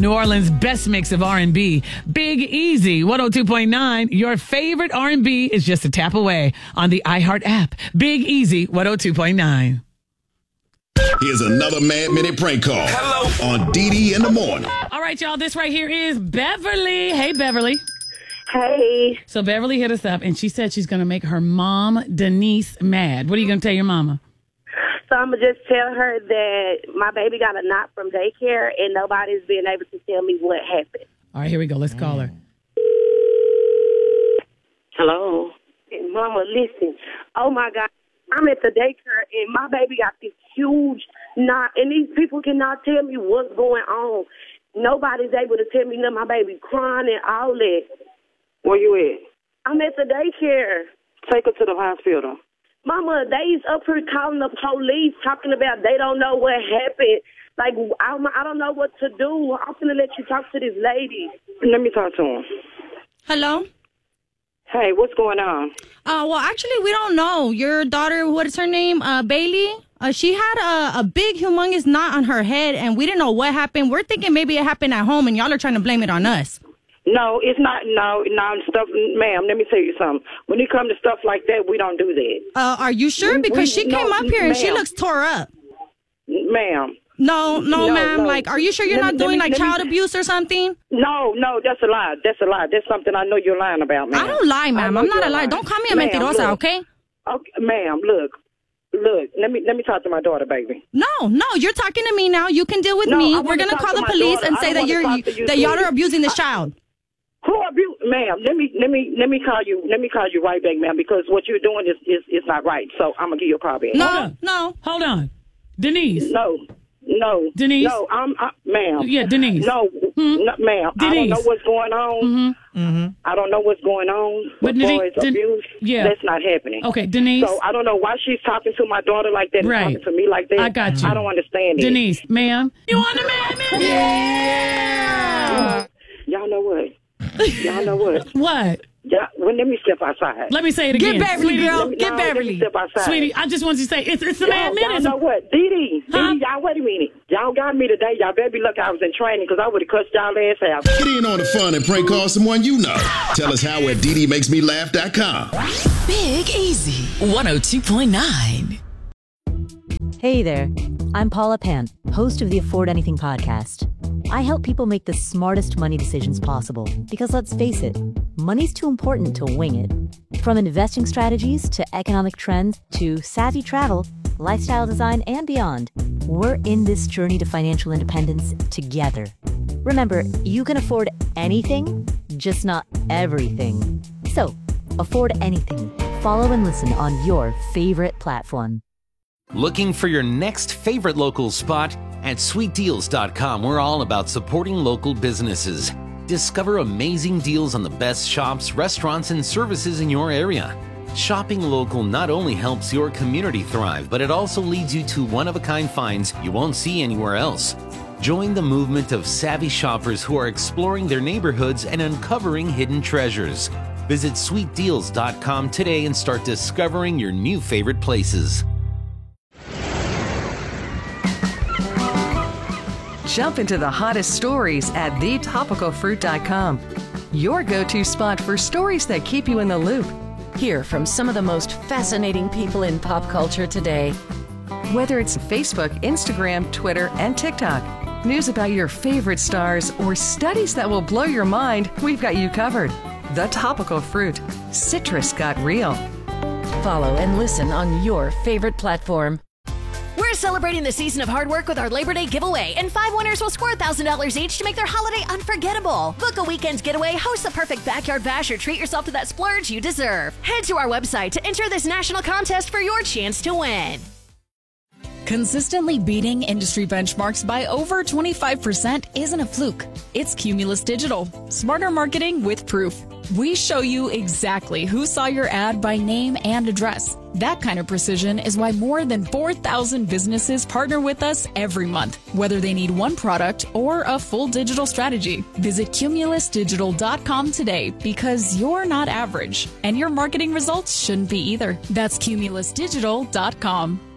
New Orleans' best mix of R&B. Big Easy, 102.9. Your favorite R&B is just a tap away on the iHeart app. Big Easy, 102.9. Here's another Mad Minute prank call. Hello. On DD in the morning. All right, y'all, this right here is Beverly. Hey, Beverly. Hey. So Beverly hit us up, and she said she's going to make her mom, Denise, mad. What are you going to tell your mama? So I'm going to just tell her that my baby got a knock from daycare, and nobody's been able to tell me what happened. All right, here we go. Let's call her. Hello. And Mama, listen. Oh, my God. I'm at the daycare, and my baby got this huge knot, and these people cannot tell me what's going on. Nobody's able to tell me nothing. My baby crying and all that. Where you at? I'm at the daycare. Take her to the hospital. Mama, they's up here calling the police, talking about they don't know what happened. Like, I don't know what to do. I'm going to let you talk to this lady. Let me talk to him. Hello? Hey, what's going on? Well, actually, we don't know. Your daughter, what is her name? Bailey? She had a big, humongous knot on her head, and we didn't know what happened. We're thinking maybe it happened at home, and y'all are trying to blame it on us. No, it's not. No, stuff, ma'am, let me tell you something. When it comes to stuff like that, we don't do that. Are you sure? Because she came up here, and she looks tore up. Ma'am. No, ma'am. Like, are you sure you're not doing, child abuse or something? No, that's a lie. That's a lie. That's something I know you're lying about, ma'am. I don't lie, ma'am. I'm not a liar. Don't call me a mentirosa, okay? Okay, ma'am, look, let me talk to my daughter, baby. No, you're talking to me now. You can deal with me. We're going to call the police and say that y'all are abusing this child. Who abuse, ma'am? Let me call you. Let me call you right back, ma'am, because what you're doing is not right. So I'm gonna give you a call back. No. Hold on, Denise. No, Denise. No, ma'am. Yeah, Denise. No, ma'am. Denise. I don't know what's going on. I don't know what's going on. But boys abuse. Yeah, that's not happening. Okay, Denise. So I don't know why she's talking to my daughter like that, and talking to me like that. I got you. I don't understand it. Denise, ma'am. You want the Mad Minute? Yeah. Y'all know what? Y'all know what? What? Yeah, well, let me step outside. Let me say it again. Get Beverly, girl. Get Beverly. Let me step outside. Sweetie, I just want you to say, it's the Mad Minute. Y'all know what? Dee, y'all, wait a minute. Y'all got me today. Y'all better be lucky I was in training, because I would have cussed y'all ass out. Get in on the fun and prank call someone you know. Tell us how at DDMakesMeLaugh.com. Big Easy, 102.9. Hey there, I'm Paula Pant, host of the Afford Anything podcast. I help people make the smartest money decisions possible because, let's face it, money's too important to wing it. From investing strategies to economic trends to savvy travel, lifestyle design, and beyond, we're in this journey to financial independence together. Remember, you can afford anything, just not everything. So, afford anything. Follow and listen on your favorite platform. Looking for your next favorite local spot? At sweetdeals.com, we're all about supporting local businesses. Discover amazing deals on the best shops, restaurants, and services in your area. Shopping local not only helps your community thrive, but it also leads you to one-of-a-kind finds you won't see anywhere else. Join the movement of savvy shoppers who are exploring their neighborhoods and uncovering hidden treasures. Visit sweetdeals.com today and start discovering your new favorite places. Jump into the hottest stories at thetopicalfruit.com. Your go-to spot for stories that keep you in the loop. Hear from some of the most fascinating people in pop culture today. Whether it's Facebook, Instagram, Twitter, and TikTok, news about your favorite stars, or studies that will blow your mind, we've got you covered. The Topical Fruit. Citrus got real. Follow and listen on your favorite platform. We're celebrating the season of hard work with our Labor Day giveaway, and 5 winners will score $1,000 each to make their holiday unforgettable. Book a weekend getaway, host the perfect backyard bash, or treat yourself to that splurge you deserve. Head to our website to enter this national contest for your chance to win. Consistently beating industry benchmarks by over 25% isn't a fluke. It's Cumulus Digital. Smarter marketing with proof. We show you exactly who saw your ad by name and address. That kind of precision is why more than 4,000 businesses partner with us every month, whether they need one product or a full digital strategy. Visit cumulusdigital.com today, because you're not average, and your marketing results shouldn't be either. That's cumulusdigital.com.